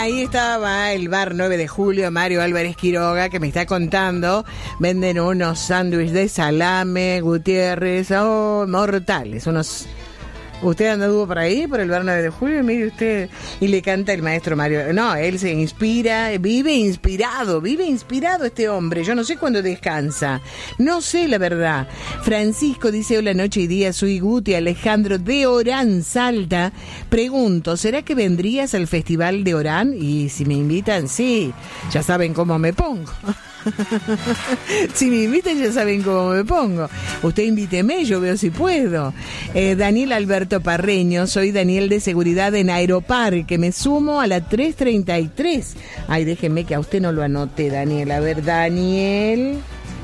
ahí estaba el bar 9 de julio, Mario Álvarez Quiroga, que me está contando, venden unos sándwiches de salame, Gutiérrez, mortales, unos... Usted anduvo por ahí, por el bar 9 de julio, mire usted, y le canta el maestro Mario. No, él se inspira, vive inspirado este hombre. Yo no sé cuándo descansa, no sé la verdad. Francisco dice, hola, noche y día, soy Guti, Alejandro de Orán, Salta. Pregunto, ¿será que vendrías al festival de Orán? Y si me invitan, sí, ya saben cómo me pongo. Si me invitan ya saben cómo me pongo. Usted invíteme, yo veo si puedo. Daniel Alberto Parreño, soy Daniel de Seguridad en Aeroparque, me sumo a la 333. Ay, déjenme que a usted no lo anote, Daniel. A ver, Daniel.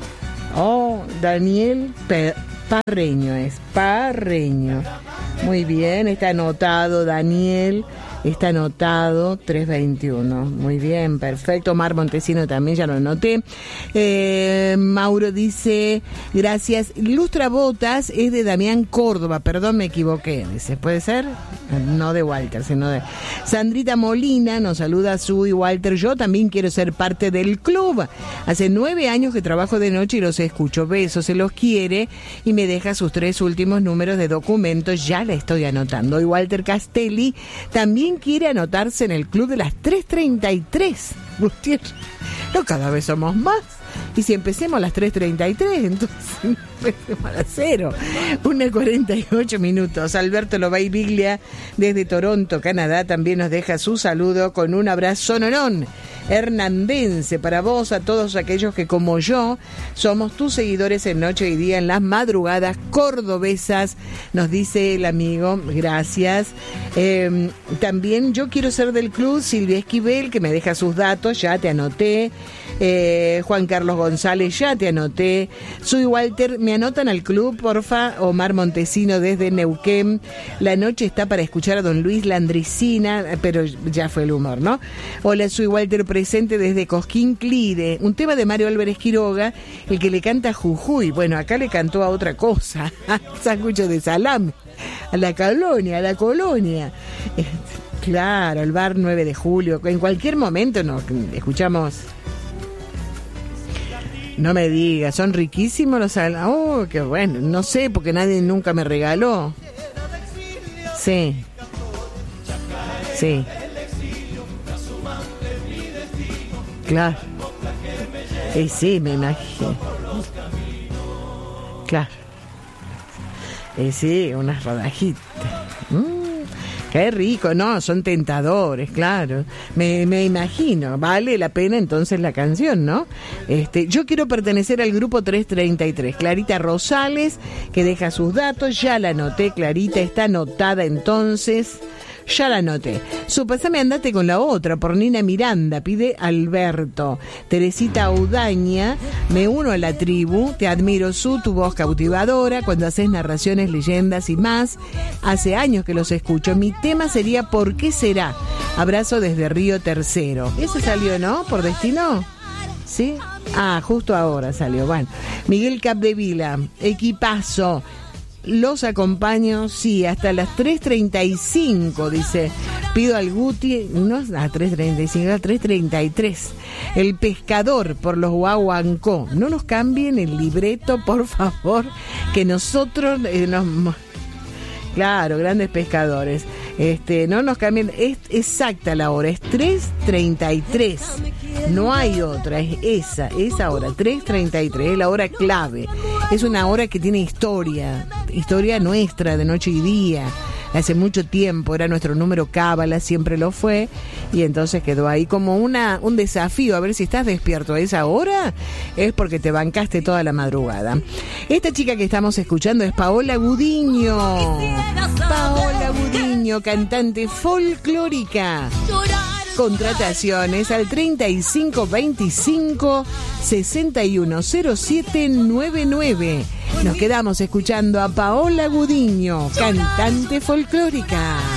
Daniel Parreño es. Parreño. Muy bien, está anotado, Daniel. Está anotado, 321. Muy bien, perfecto. Mar Montesino también, ya lo anoté. Mauro dice, gracias. Lustrabotas es de Damián Córdoba, perdón, me equivoqué. Dice, ¿puede ser? No de Walter, sino de... Sandrita Molina nos saluda, Sui, Walter. Yo también quiero ser parte del club. Hace 9 años que trabajo de noche y los escucho. Besos, se los quiere. Y me deja sus 3 últimos números de documentos. Ya la estoy anotando. Y Walter Castelli también quiere anotarse en el club de las 333. Gutiérrez, no, cada vez somos más. Y si empecemos a las 3:33, entonces empecemos a las 0. 1:48 minutos. Alberto Lobay Biglia, desde Toronto, Canadá, también nos deja su saludo con un abrazo nonón hernandense para vos, a todos aquellos que como yo somos tus seguidores en noche y día, en las madrugadas cordobesas, nos dice el amigo. Gracias. También yo quiero ser del club, Silvia Esquivel, que me deja sus datos, ya te anoté. Juan Carlos González, ya te anoté. Soy Walter, me anotan al club, porfa. Omar Montesino desde Neuquén. La noche está para escuchar a don Luis Landricina, pero ya fue el humor, ¿no? Hola, soy Walter, presente desde Cosquín Clide. Un tema de Mario Álvarez Quiroga, el que le canta Jujuy. Bueno, acá le cantó a otra cosa. Sándwich de salame. A la colonia. Claro, el bar 9 de julio. En cualquier momento nos escuchamos. No me digas, son riquísimos los salames. Oh, qué bueno. No sé, porque nadie nunca me regaló. Sí. Claro. Sí, me imagino. Claro. Sí, unas rodajitas. Qué rico, no, son tentadores, claro. Me imagino, vale la pena entonces la canción, ¿no? Yo quiero pertenecer al grupo 333. Clarita Rosales, que deja sus datos, ya la anoté, Clarita, está anotada entonces. Ya la anoté. Supasame, andate con la otra, por Nina Miranda, pide Alberto. Teresita Audaña, me uno a la tribu, te admiro, tu voz cautivadora, cuando haces narraciones, leyendas y más. Hace años que los escucho. Mi tema sería ¿por qué será? Abrazo desde Río Tercero. Ese salió, ¿no? ¿Por destino? ¿Sí? Justo ahora salió. Bueno. Miguel Capdevila, equipazo. Los acompaño, sí, hasta las 3:35, dice. Pido al Guti, no a 3:35, a 3:33. El pescador por los Guaguancó. No nos cambien el libreto, por favor, que nosotros nos... Claro, grandes pescadores. No nos cambien, es exacta la hora, es 3:33. No hay otra, es esa hora, 3:33, es la hora clave. Es una hora que tiene historia nuestra de noche y día. Hace mucho tiempo era nuestro número cábala, siempre lo fue, y entonces quedó ahí como un desafío. A ver si estás despierto a esa hora, es porque te bancaste toda la madrugada. Esta chica que estamos escuchando es Paola Gudiño. Paola Gudiño, cantante folclórica. Contrataciones al 3525 610799. Nos quedamos escuchando a Paola Gudiño, cantante folclórica.